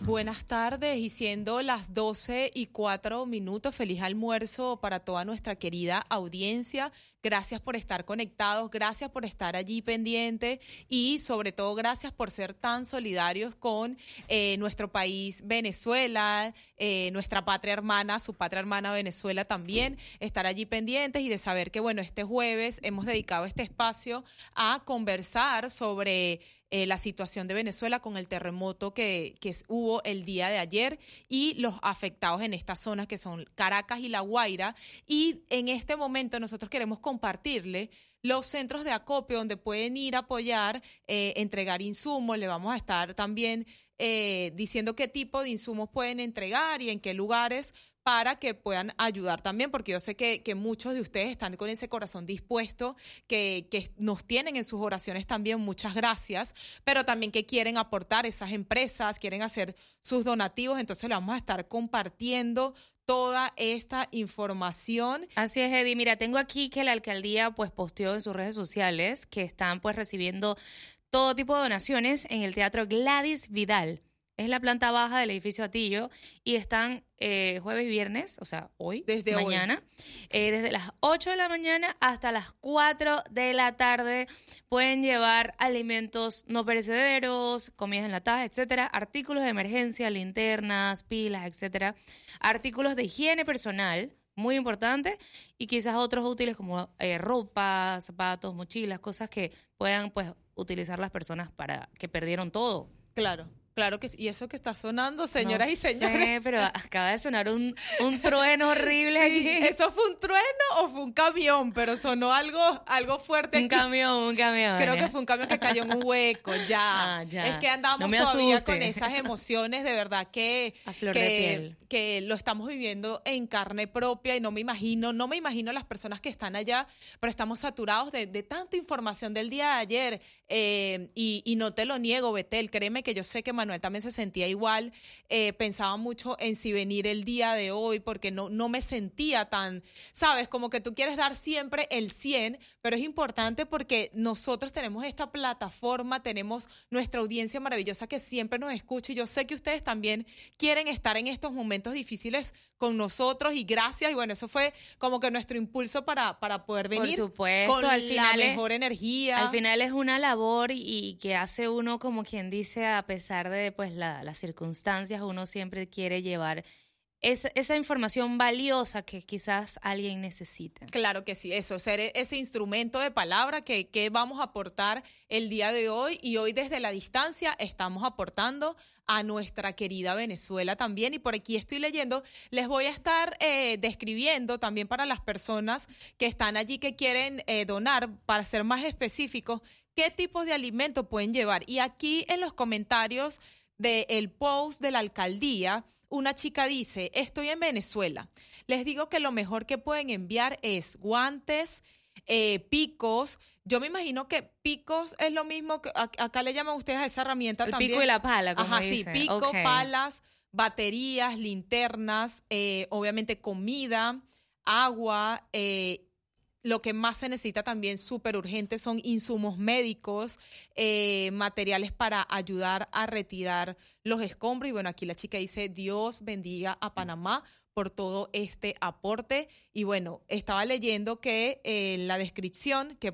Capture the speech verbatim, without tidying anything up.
Buenas tardes, y siendo las doce y cuatro minutos, feliz almuerzo para toda nuestra querida audiencia. Gracias por estar conectados, gracias por estar allí pendiente y sobre todo gracias por ser tan solidarios con eh, nuestro país Venezuela, eh, nuestra patria hermana, su patria hermana Venezuela también, estar allí pendientes y de saber que bueno, este jueves hemos dedicado este espacio a conversar sobre Eh, la situación de Venezuela con el terremoto que, que hubo el día de ayer y los afectados en estas zonas que son Caracas y La Guaira. Y en este momento nosotros queremos compartirle los centros de acopio donde pueden ir a apoyar, eh, entregar insumos. Le vamos a estar también eh, diciendo qué tipo de insumos pueden entregar y en qué lugares, para que puedan ayudar también, porque yo sé que, que muchos de ustedes están con ese corazón dispuesto, que, que nos tienen en sus oraciones también, muchas gracias, pero también que quieren aportar esas empresas, quieren hacer sus donativos, entonces le vamos a estar compartiendo toda esta información. Así es, Eddie. Mira, tengo aquí que la alcaldía pues posteó en sus redes sociales que están pues recibiendo todo tipo de donaciones en el Teatro Gladys Vidal. Es la planta baja del edificio Atillo y están eh, jueves y viernes, o sea, hoy, desde mañana, hoy. Eh, desde las ocho de la mañana hasta las cuatro de la tarde. Pueden llevar alimentos no perecederos, comidas enlatadas, etcétera, artículos de emergencia, linternas, pilas, etcétera, artículos de higiene personal, muy importante, y quizás otros útiles como eh, ropa, zapatos, mochilas, cosas que puedan pues utilizar las personas para que perdieron todo. Claro. Claro que sí. Y eso que está sonando, señoras no y señores. Sé, pero acaba de sonar un, un trueno horrible sí, aquí. ¿Eso fue un trueno o fue un camión? Pero sonó algo, algo fuerte. Un aquí. camión, un camión. Creo que fue un camión que cayó en un hueco, ya. Ah, ya. Es que andamos no todavía asuste. con esas emociones, de verdad que, a flor que, de piel. que lo estamos viviendo en carne propia y no me imagino, no me imagino las personas que están allá, pero estamos saturados de, de tanta información del día de ayer eh, y, y no te lo niego, Betel, créeme que yo sé que Manuel también se sentía igual, eh, pensaba mucho en si venir el día de hoy porque no, no me sentía tan, sabes, como que tú quieres dar siempre el cien, pero es importante porque nosotros tenemos esta plataforma, tenemos nuestra audiencia maravillosa que siempre nos escucha y yo sé que ustedes también quieren estar en estos momentos difíciles con nosotros y gracias, y bueno, eso fue como que nuestro impulso para, para poder venir. Por supuesto, con al la final mejor es, energía. Al final es una labor y, y que hace uno, como quien dice, a pesar de pues la, las circunstancias, uno siempre quiere llevar esa, esa información valiosa que quizás alguien necesite. Claro que sí, eso, ser ese instrumento de palabra que, que vamos a aportar el día de hoy, y hoy desde la distancia estamos aportando a nuestra querida Venezuela también, y por aquí estoy leyendo, les voy a estar eh, describiendo también para las personas que están allí que quieren eh, donar, para ser más específicos, qué tipos de alimentos pueden llevar. Y aquí en los comentarios del post de la alcaldía, una chica dice, estoy en Venezuela, les digo que lo mejor que pueden enviar es guantes, eh, picos. Yo me imagino que picos es lo mismo que a, acá le llaman ustedes a esa herramienta el también. El pico y la pala, como Ajá, dicen. sí, pico, okay. palas, baterías, linternas, eh, obviamente comida, agua, eh, lo que más se necesita también súper urgente son insumos médicos, eh, materiales para ayudar a retirar los escombros. Y bueno, aquí la chica dice, Dios bendiga a Panamá por todo este aporte. Y bueno, estaba leyendo que eh, la descripción, que